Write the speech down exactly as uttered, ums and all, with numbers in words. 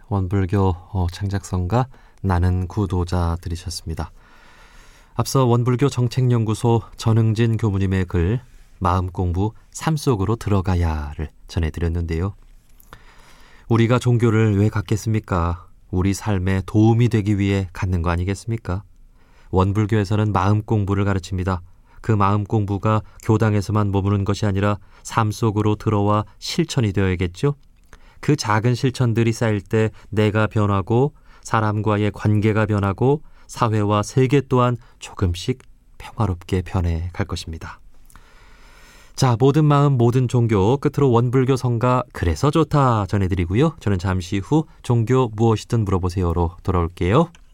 원불교 어, 창작성가 나는 구도자 들으셨습니다. 앞서 원불교 정책연구소 전흥진 교무님의 글 마음공부 삶 속으로 들어가야를 전해드렸는데요. 우리가 종교를 왜 갖겠습니까? 우리 삶에 도움이 되기 위해 갖는 거 아니겠습니까? 원불교에서는 마음공부를 가르칩니다. 그 마음공부가 교당에서만 머무는 것이 아니라 삶 속으로 들어와 실천이 되어야겠죠? 그 작은 실천들이 쌓일 때 내가 변하고 사람과의 관계가 변하고 사회와 세계 또한 조금씩 평화롭게 변해갈 것입니다. 자, 모든 마음 모든 종교 끝으로 원불교 성가 그래서 좋다 전해드리고요. 저는 잠시 후 종교 무엇이든 물어보세요로 돌아올게요.